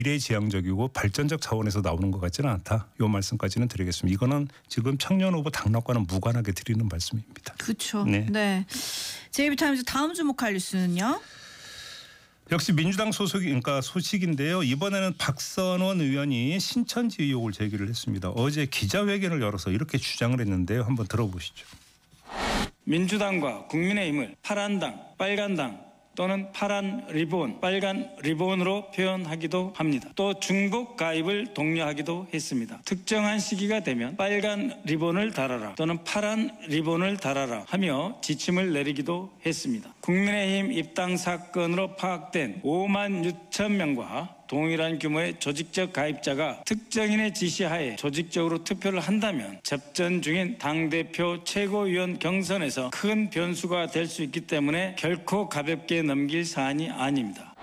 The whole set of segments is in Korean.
미래지향적이고 발전적 차원에서 나오는 것 같지는 않다. 이 말씀까지는 드리겠습니다. 이거는 지금 청년 후보 당락과는 무관하게 드리는 말씀입니다. 그렇죠. 네. 네. JB타임즈 다음 주목할 뉴스는요? 역시 민주당 그러니까 소식인데요. 이번에는 박선원 의원이 신천지 의혹을 제기를 했습니다. 어제 기자회견을 열어서 이렇게 주장을 했는데요. 한번 들어보시죠. 민주당과 국민의힘을 파란당, 빨간당 또는 파란 리본, 빨간 리본으로 표현하기도 합니다. 또 중복 가입을 독려하기도 했습니다. 특정한 시기가 되면 빨간 리본을 달아라 또는 파란 리본을 달아라 하며 지침을 내리기도 했습니다. 국민의힘 입당 사건으로 파악된 5만 6천 명과 동일한 규모의 조직적 가입자가 특정인의 지시하에 조직적으로 투표를 한다면 접전 중인 당대표 최고위원 경선에서 큰 변수가 될 수 있기 때문에 결코 가볍게 넘길 사안이 아닙니다.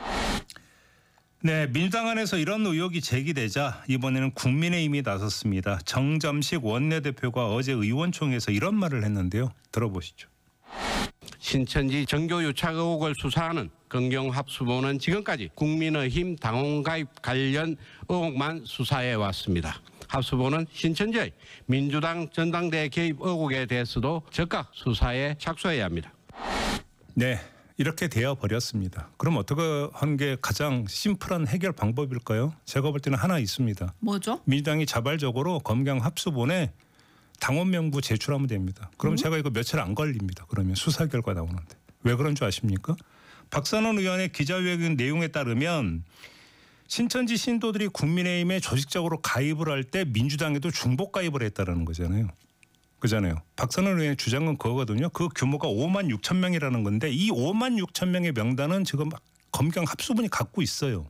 네, 민주당 안에서 이런 의혹이 제기되자 이번에는 국민의힘이 나섰습니다. 정점식 원내대표가 어제 의원총회에서 이런 말을 했는데요. 들어보시죠. 신천지 정교 유착 의혹을 수사하는 검경합수부는 지금까지 국민의힘 당원 가입 관련 의혹만 수사해 왔습니다. 합수부는 신천지의 민주당 전당대회 개입 의혹에 대해서도 즉각 수사에 착수해야 합니다. 네, 이렇게 되어버렸습니다. 그럼 어떻게 하는 게 가장 심플한 해결 방법일까요? 제가 볼 때는 하나 있습니다. 뭐죠? 민주당이 자발적으로 검경합수본에 당원 명부 제출하면 됩니다. 그럼 제가 이거 며칠 안 걸립니다. 그러면 수사 결과 나오는데. 왜 그런 줄 아십니까? 박선원 의원의 기자회견 내용에 따르면 신천지 신도들이 국민의힘에 조직적으로 가입을 할 때 민주당에도 중복 가입을 했다는 거잖아요. 그잖아요. 박선원 의원의 주장은 그거거든요. 그 규모가 5만 6천 명이라는 건데 이 5만 6천 명의 명단은 지금 검경합수본이 갖고 있어요.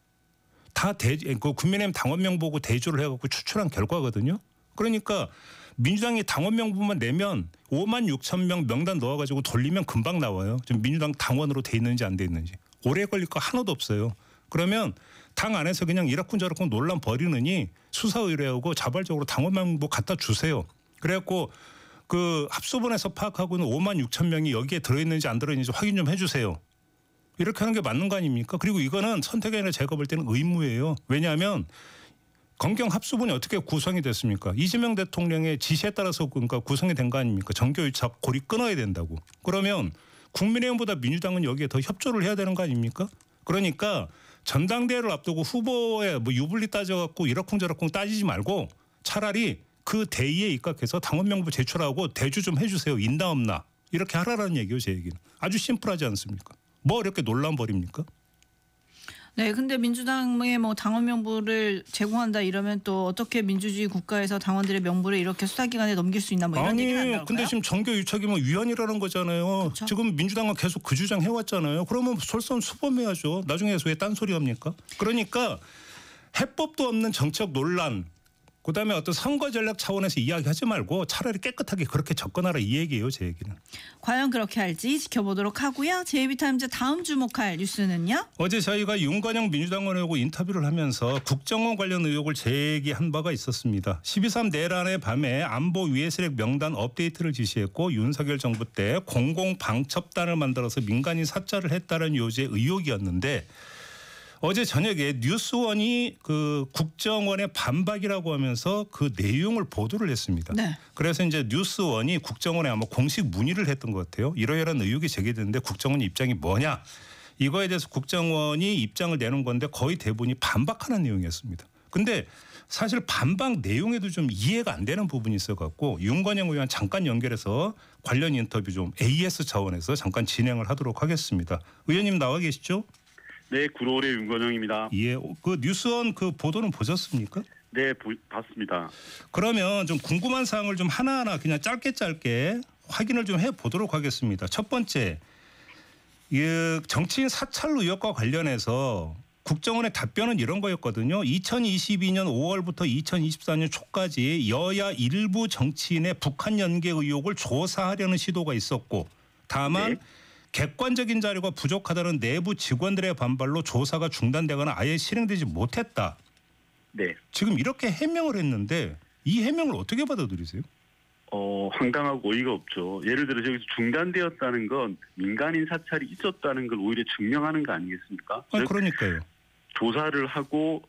다 그 국민의힘 당원명 보고 대조를 해갖고 추출한 결과거든요. 그러니까 민주당이 당원명부만 내면 5만 6천 명 명단 넣어가지고 돌리면 금방 나와요. 지금 민주당 당원으로 돼 있는지 안 돼 있는지. 오래 걸릴 거 하나도 없어요. 그러면 당 안에서 그냥 이러쿵저러쿵 논란 벌이느니 수사 의뢰하고 자발적으로 당원명부 갖다 주세요. 그래갖고 그 합수본에서 파악하고 있는 5만 6천 명이 여기에 들어있는지 안 들어있는지 확인 좀 해주세요. 이렇게 하는 게 맞는 거 아닙니까? 그리고 이거는 선택이 아니라 제가 볼 때는 의무예요. 왜냐하면 검경합수본이 어떻게 구성이 됐습니까? 이재명 대통령의 지시에 따라서 그러니까 구성이 된 거 아닙니까? 정교유착 고리 끊어야 된다고. 그러면 국민의힘보다 민주당은 여기에 더 협조를 해야 되는 거 아닙니까? 그러니까 전당대회를 앞두고 후보에 뭐 유불리 따져갖고 이러쿵저러쿵 따지지 말고 차라리 그 대의에 입각해서 당원명부 제출하고 대주 좀 해주세요. 있나 없나. 이렇게 하라라는 얘기예요. 제 얘기는. 아주 심플하지 않습니까? 뭐 이렇게 논란 벌입니까? 네, 근데 민주당의 뭐 당원 명부를 제공한다 이러면 또 어떻게 민주주의 국가에서 당원들의 명부를 이렇게 수사기관에 넘길 수 있나 뭐 이런 얘기를 한다고요? 근데 지금 정교유착이면 위헌이라는 거잖아요. 그쵸? 지금 민주당은 계속 그 주장 해왔잖아요. 그러면 솔선수범해야죠. 나중에서 왜 딴소리 합니까? 그러니까 해법도 없는 정책 논란 그다음에 어떤 선거 전략 차원에서 이야기하지 말고 차라리 깨끗하게 그렇게 접근하라 이 얘기예요. 제 얘기는. 과연 그렇게 할지 지켜보도록 하고요. JB타임즈 다음 주목할 뉴스는요? 어제 저희가 윤건영 민주당 의원하고 인터뷰를 하면서 국정원 관련 의혹을 제기한 바가 있었습니다. 12.3 내란의 밤에 안보 위해세력 명단 업데이트를 지시했고 윤석열 정부 때 공공방첩단을 만들어서 민간인 사찰을 했다는 요지의 의혹이었는데 어제 저녁에 뉴스원이 그 국정원의 반박이라고 하면서 그 내용을 보도를 했습니다. 네. 그래서 이제 뉴스원이 국정원에 아마 공식 문의를 했던 것 같아요. 이러이러한 의혹이 제기됐는데 국정원 입장이 뭐냐. 이거에 대해서 국정원이 입장을 내는 건데 거의 대부분이 반박하는 내용이었습니다. 근데 사실 반박 내용에도 좀 이해가 안 되는 부분이 있어갖고 윤건영 의원 잠깐 연결해서 관련 인터뷰 좀 AS 차원에서 잠깐 진행을 하도록 하겠습니다. 의원님 나와 계시죠? 네, 구로울의 윤건영입니다. 예, 그 뉴스원 그 보도는 보셨습니까? 네, 봤습니다. 그러면 좀 궁금한 사항을 좀 하나하나 그냥 짧게 확인을 좀 해보도록 하겠습니다. 첫 번째, 정치인 사찰 의혹과 관련해서 국정원의 답변은 이런 거였거든요. 2022년 5월부터 2024년 초까지 여야 일부 정치인의 북한 연계 의혹을 조사하려는 시도가 있었고 다만 네. 객관적인 자료가 부족하다는 내부 직원들의 반발로 조사가 중단되거나 아예 실행되지 못했다. 네. 지금 이렇게 해명을 했는데 이 해명을 어떻게 받아들이세요? 황당하고 어이가 없죠. 예를 들어 여기서 중단되었다는 건 민간인 사찰이 있었다는 걸 오히려 증명하는 거 아니겠습니까? 그러니까요. 조사를 하고